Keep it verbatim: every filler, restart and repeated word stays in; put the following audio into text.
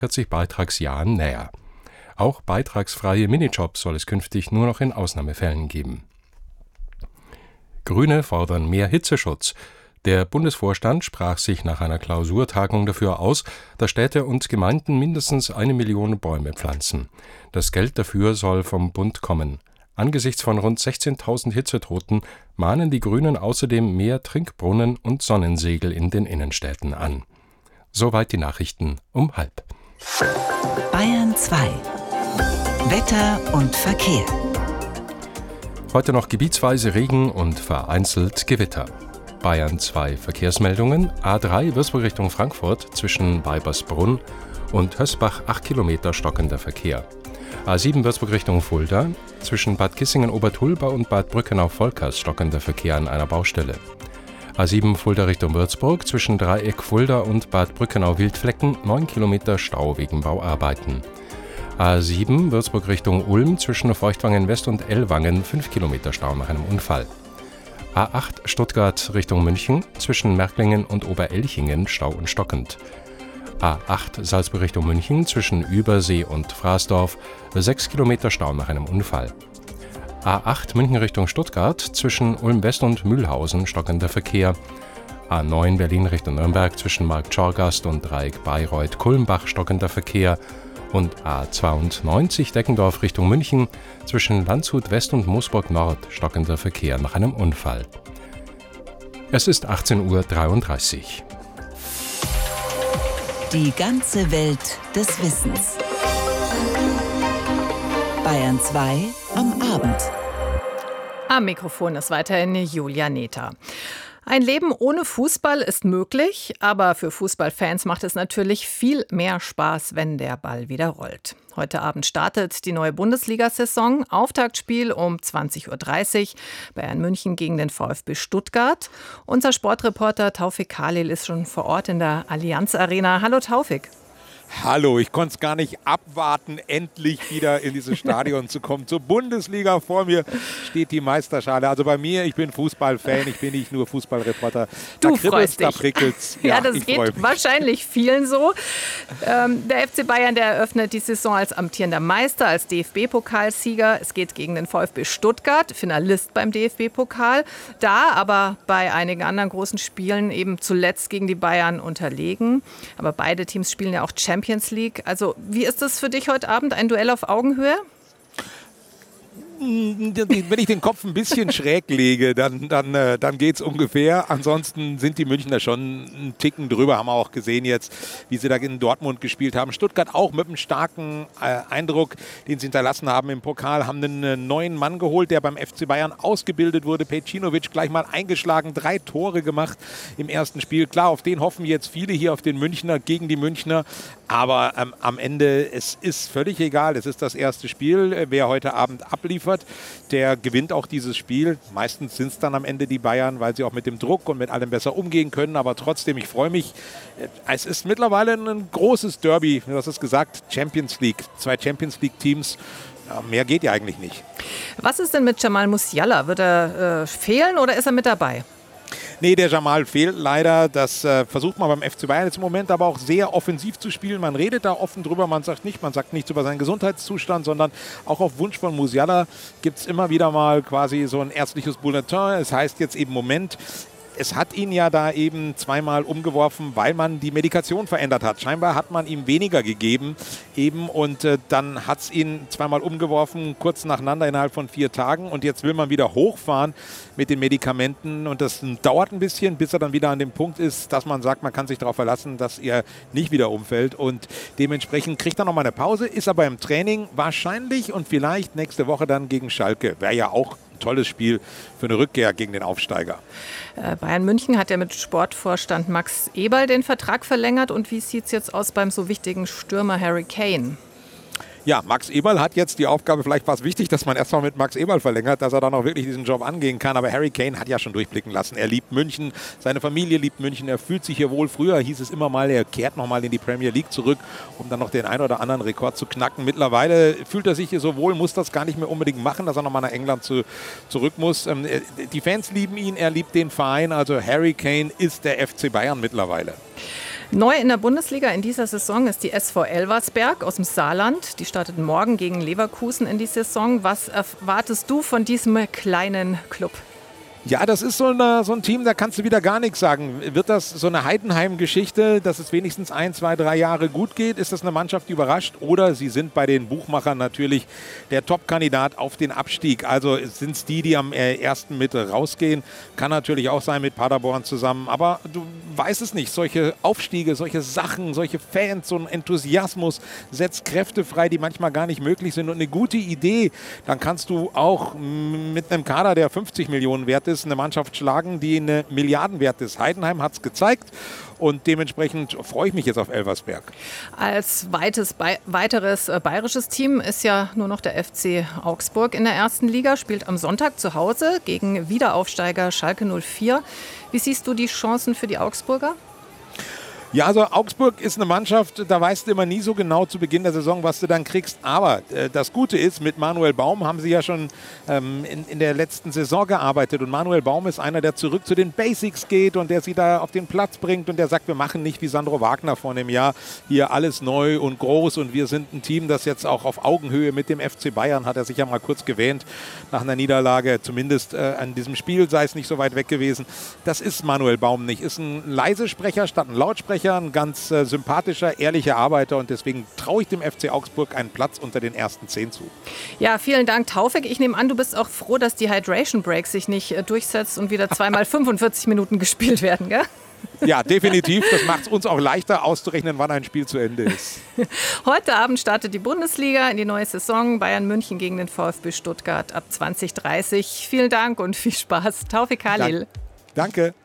vierzig Beitragsjahren näher. Auch beitragsfreie Minijobs soll es künftig nur noch in Ausnahmefällen geben. Grüne fordern mehr Hitzeschutz. Der Bundesvorstand sprach sich nach einer Klausurtagung dafür aus, dass Städte und Gemeinden mindestens eine Million Bäume pflanzen. Das Geld dafür soll vom Bund kommen. Angesichts von rund sechzehntausend Hitzetoten mahnen die Grünen außerdem mehr Trinkbrunnen und Sonnensegel in den Innenstädten an. Soweit die Nachrichten um halb. Bayern zwei. Wetter und Verkehr. Heute noch gebietsweise Regen und vereinzelt Gewitter. Bayern zwei Verkehrsmeldungen. A drei Würzburg Richtung Frankfurt zwischen Weibersbrunn und Hösbach acht Kilometer stockender Verkehr. A sieben Würzburg Richtung Fulda zwischen Bad Kissingen-Obertulba und Bad Brückenau-Volkers stockender Verkehr an einer Baustelle. A sieben Fulda Richtung Würzburg zwischen Dreieck Fulda und Bad Brückenau-Wildflecken neun Kilometer Stau wegen Bauarbeiten. A sieben Würzburg Richtung Ulm zwischen Feuchtwangen West und Ellwangen fünf Kilometer Stau nach einem Unfall. A acht Stuttgart Richtung München zwischen Märklingen und Oberelchingen Stau und stockend. A acht Salzburg Richtung München zwischen Übersee und Fraßdorf sechs Kilometer Stau nach einem Unfall. A acht München Richtung Stuttgart zwischen Ulm West und Mühlhausen stockender Verkehr. A neun Berlin Richtung Nürnberg zwischen Marktschorgast und Dreieck Bayreuth-Kulmbach stockender Verkehr. Und A zweiundneunzig Deckendorf Richtung München zwischen Landshut West und Moosburg Nord stockender Verkehr nach einem Unfall. Es ist achtzehn Uhr dreiunddreißig. Die ganze Welt des Wissens. Bayern zwei am Abend. Am Mikrofon ist weiterhin Julia Nether. Ein Leben ohne Fußball ist möglich, aber für Fußballfans macht es natürlich viel mehr Spaß, wenn der Ball wieder rollt. Heute Abend startet die neue Bundesliga-Saison. Auftaktspiel um zwanzig Uhr dreißig. Bayern München gegen den VfB Stuttgart. Unser Sportreporter Taufik Khalil ist schon vor Ort in der Allianz Arena. Hallo Taufik. Hallo, ich konnte es gar nicht abwarten, endlich wieder in dieses Stadion zu kommen. Zur Bundesliga. Vor mir steht die Meisterschale. Also bei mir, ich bin Fußballfan, ich bin nicht nur Fußballreporter. Du da freust dich. Da prickelt's. Ja, Ja, das ich geht wahrscheinlich vielen so. Ähm, der F C Bayern, der eröffnet die Saison als amtierender Meister, als D F B-Pokalsieger. Es geht gegen den VfB Stuttgart, Finalist beim D F B-Pokal. Da aber bei einigen anderen großen Spielen eben zuletzt gegen die Bayern unterlegen. Aber beide Teams spielen ja auch Champions League. Also wie ist das für dich heute Abend? Ein Duell auf Augenhöhe? Wenn ich den Kopf ein bisschen schräg lege, dann, dann, dann geht es ungefähr. Ansonsten sind die Münchner schon einen Ticken drüber, haben wir auch gesehen jetzt, wie sie da in Dortmund gespielt haben. Stuttgart auch mit einem starken äh, Eindruck, den sie hinterlassen haben im Pokal, haben einen neuen Mann geholt, der beim F C Bayern ausgebildet wurde. Pejcinovic gleich mal eingeschlagen, drei Tore gemacht im ersten Spiel. Klar, auf den hoffen jetzt viele hier, auf den Münchner, gegen die Münchner. Aber ähm, am Ende, es ist völlig egal. Es ist das erste Spiel. Wer heute Abend abliefert, der gewinnt auch dieses Spiel. Meistens sind es dann am Ende die Bayern, weil sie auch mit dem Druck und mit allem besser umgehen können. Aber trotzdem, ich freue mich. Es ist mittlerweile ein großes Derby. Du hast es gesagt, Champions League. Zwei Champions League Teams. Ja, mehr geht ja eigentlich nicht. Was ist denn mit Jamal Musiala? Wird er äh, fehlen oder ist er mit dabei? Nee, der Jamal fehlt leider. Das äh, versucht man beim F C Bayern jetzt im Moment aber auch sehr offensiv zu spielen. Man redet da offen drüber, man sagt nicht, man sagt nichts über seinen Gesundheitszustand, sondern auch auf Wunsch von Musiala gibt es immer wieder mal quasi so ein ärztliches Bulletin. Es heißt jetzt eben Moment, es hat ihn ja da eben zweimal umgeworfen, weil man die Medikation verändert hat. Scheinbar hat man ihm weniger gegeben eben und äh, dann hat es ihn zweimal umgeworfen, kurz nacheinander innerhalb von vier Tagen und jetzt will man wieder hochfahren mit den Medikamenten und das dauert ein bisschen, bis er dann wieder an dem Punkt ist, dass man sagt, man kann sich darauf verlassen, dass er nicht wieder umfällt und dementsprechend kriegt er nochmal eine Pause, ist aber im Training wahrscheinlich und vielleicht nächste Woche dann gegen Schalke. Wäre ja auch tolles Spiel für eine Rückkehr gegen den Aufsteiger. Bayern München hat ja mit Sportvorstand Max Eberl den Vertrag verlängert. Und wie sieht es jetzt aus beim so wichtigen Stürmer Harry Kane? Ja, Max Eberl hat jetzt die Aufgabe, vielleicht war es wichtig, dass man erstmal mit Max Eberl verlängert, dass er dann auch wirklich diesen Job angehen kann. Aber Harry Kane hat ja schon durchblicken lassen. Er liebt München, seine Familie liebt München, er fühlt sich hier wohl. Früher hieß es immer mal, er kehrt nochmal in die Premier League zurück, um dann noch den einen oder anderen Rekord zu knacken. Mittlerweile fühlt er sich hier so wohl, muss das gar nicht mehr unbedingt machen, dass er nochmal nach England zu, zurück muss. Ähm, die Fans lieben ihn, er liebt den Verein. Also Harry Kane ist der F C Bayern mittlerweile. Neu in der Bundesliga in dieser Saison ist die S V Elversberg aus dem Saarland. Die startet morgen gegen Leverkusen in die Saison. Was erwartest du von diesem kleinen Club? Ja, das ist so, eine, so ein Team, da kannst du wieder gar nichts sagen. Wird das so eine Heidenheim-Geschichte, dass es wenigstens ein, zwei, drei Jahre gut geht? Ist das eine Mannschaft, die überrascht? Oder sie sind bei den Buchmachern natürlich der Top-Kandidat auf den Abstieg. Also sind es die, die am ersten mit rausgehen. Kann natürlich auch sein mit Paderborn zusammen. Aber du weißt es nicht. Solche Aufstiege, solche Sachen, solche Fans, so ein Enthusiasmus setzt Kräfte frei, die manchmal gar nicht möglich sind. Und eine gute Idee, dann kannst du auch mit einem Kader, der fünfzig Millionen wert ist, eine Mannschaft schlagen, die eine Milliarden wert ist. Heidenheim hat es gezeigt und dementsprechend freue ich mich jetzt auf Elversberg. Als weites, bei, weiteres äh, bayerisches Team ist ja nur noch der F C Augsburg in der ersten Liga, spielt am Sonntag zu Hause gegen Wiederaufsteiger Schalke null vier. Wie siehst du die Chancen für die Augsburger? Ja, also Augsburg ist eine Mannschaft, da weißt du immer nie so genau zu Beginn der Saison, was du dann kriegst. Aber äh, das Gute ist, mit Manuel Baum haben sie ja schon ähm, in, in der letzten Saison gearbeitet. Und Manuel Baum ist einer, der zurück zu den Basics geht und der sie da auf den Platz bringt. Und der sagt, wir machen nicht wie Sandro Wagner vor einem Jahr hier alles neu und groß. Und wir sind ein Team, das jetzt auch auf Augenhöhe mit dem F C Bayern, hat er sich ja mal kurz gewähnt, nach einer Niederlage, zumindest äh, an diesem Spiel sei es nicht so weit weg gewesen. Das ist Manuel Baum nicht. Ist ein leise Sprecher statt ein Lautsprecher. Ein ganz äh, sympathischer, ehrlicher Arbeiter und deswegen traue ich dem F C Augsburg einen Platz unter den ersten zehn zu. Ja, vielen Dank, Taufik. Ich nehme an, du bist auch froh, dass die Hydration Break sich nicht äh, durchsetzt und wieder zweimal fünfundvierzig Minuten gespielt werden, gell? Ja, definitiv. Das macht es uns auch leichter auszurechnen, wann ein Spiel zu Ende ist. Heute Abend startet die Bundesliga in die neue Saison. Bayern München gegen den VfB Stuttgart ab zwanzig Uhr dreißig. Vielen Dank und viel Spaß. Taufik Khalil. Dank- Danke.